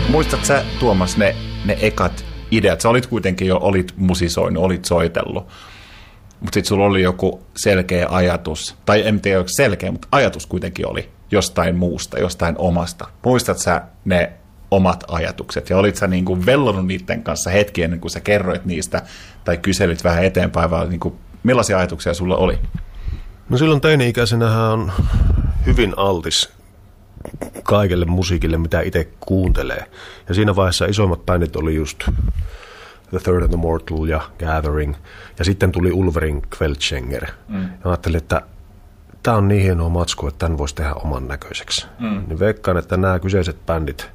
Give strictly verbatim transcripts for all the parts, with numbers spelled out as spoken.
Muistat sä, Tuomas, ne, ne ekat ideat? Sä olit kuitenkin jo, olit musisoinut, olit soitellut, mutta sitten sulla oli joku selkeä ajatus, tai en tiedä, onko selkeä, mutta ajatus kuitenkin oli jostain muusta, jostain omasta. Muistat sä ne omat ajatukset, ja olit sä niin kuin vellonut niiden kanssa hetki ennen kuin sä kerroit niistä, tai kyselyt vähän eteenpäin, vaan niin kuin, millaisia ajatuksia sulla oli? No silloin teini-ikäisenähän on hyvin altis kaikelle musiikille, mitä itse kuuntelee. Ja siinä vaiheessa isommat bändit oli just The Third and the Mortal ja Gathering. Ja sitten tuli Ulverin Kveldschenger. Mm. Ja ajattelin, että tämä on niin hienoa matsku, että tämän voisi tehdä oman näköiseksi. Mm. Niin veikkaan, että nämä kyseiset bändit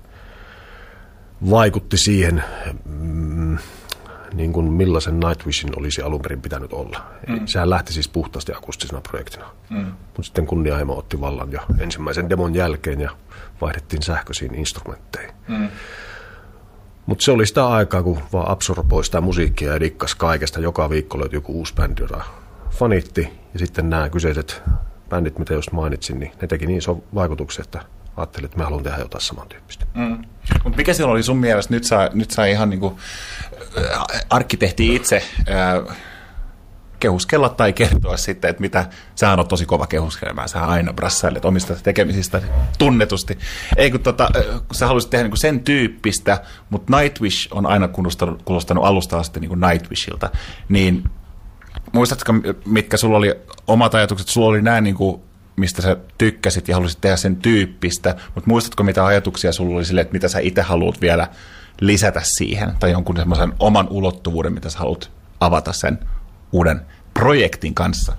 vaikutti siihen, mm, niin kuin millaisen Nightwishin olisi alun perin pitänyt olla. Mm. Sehän lähti siis puhtaasti akustisena projektina. Mm. Mutta sitten kunnianhimo otti vallan jo ensimmäisen demon jälkeen ja vaihdettiin sähköisiin instrumentteihin. Mm. Mutta se oli sitä aikaa, kun vaan absorboi sitä musiikkia ja dikkas kaikesta. Joka viikko löytyi joku uusi bändi, jota fanitti. Ja sitten nämä kyseiset bändit, mitä just mainitsin, niin ne teki niin ison vaikutuksen, että ajattelin, että mä haluan tehdä jotain samantyyppistä. Mm. Mutta mikä siellä oli sun mielestä? Nyt sä, nyt sä ihan niin kuin arkkitehti itse äh, kehuskella tai kertoa sitten, että mitä, sähän on tosi kova kehuskelemaan, sähän aina brassailet omista tekemisistä tunnetusti. Ei kun, tota, kun sä haluaisit tehdä niin kuin sen tyyppistä, mutta Nightwish on aina kuulostanut, kuulostanut alusta asti niin kuin Nightwishilta, niin muistatko, mitkä sulla oli omat ajatukset, sulla oli nämä niin kuin mistä sä tykkäsit ja haluaisit tehdä sen tyyppistä, mutta muistatko, mitä ajatuksia sulla oli sille, että mitä sä itse haluat vielä lisätä siihen, tai jonkun semmoisen oman ulottuvuuden, mitä sä haluat avata sen uuden projektin kanssa?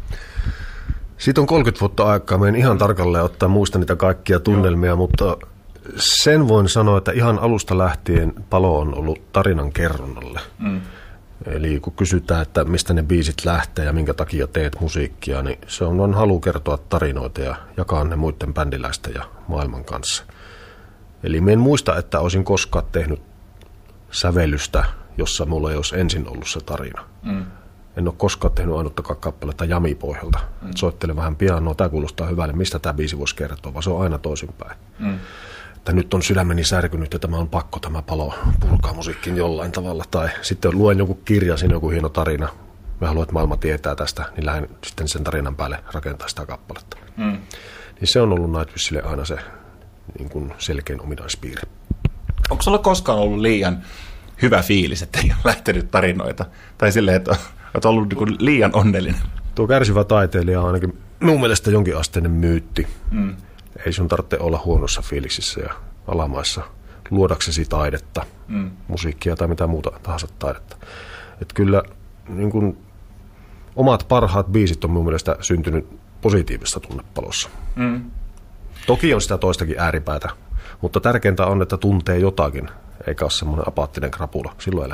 Siitä on kolmekymmentä vuotta aikaa, mä en ihan tarkalleen ottaa muista niitä kaikkia tunnelmia, Joo. mutta sen voin sanoa, että ihan alusta lähtien Palo on ollut tarinan kerronnalle. Mm. Eli kun kysytään, että mistä ne biisit lähtee ja minkä takia teet musiikkia, niin se on, on halu kertoa tarinoita ja jakaa ne muiden bändiläisten ja maailman kanssa. Eli mä en muista, että olisin koskaan tehnyt sävellystä, jossa mulla ei olisi ensin ollut se tarina. Mm. En ole koskaan tehnyt ainuttakaan kappaletta jamipohjalta. Mm. Soittelen vähän pianoa, tämä kuulostaa hyvälle, mistä tämä biisi voisi kertoa, vaan se on aina toisinpäin. Mm. Että nyt on sydämeni särkynyt ja tämä on pakko tämä Palo purkaa musiikkiin jollain tavalla. Tai sitten luen joku kirja, siinä joku hieno tarina. Mä haluan, että maailma tietää tästä, niin lähden sitten sen tarinan päälle rakentaa sitä kappaletta. Mm. Niin se on ollut Nightwishille aina se niin kuin selkein ominaispiirre. Onko sulla koskaan ollut liian hyvä fiilis, että ei ole lähtenyt tarinoita? Tai silleen, että olet ollut niin kuin liian onnellinen? Tuo kärsivä taiteilija on ainakin mun mielestä jonkinasteinen myytti. Mm. Ei sun tarvitse olla huonossa fiiliksissä ja alamaissa luodaksesi taidetta, mm. musiikkia tai mitä muuta tahansa taidetta. Että kyllä niin kun, omat parhaat biisit on mun mielestä syntynyt positiivista tunnepalossa. Mm. Toki on sitä toistakin ääripäätä, mutta tärkeintä on, että tuntee jotakin, eikä ole semmoinen apaattinen krapula. Silloin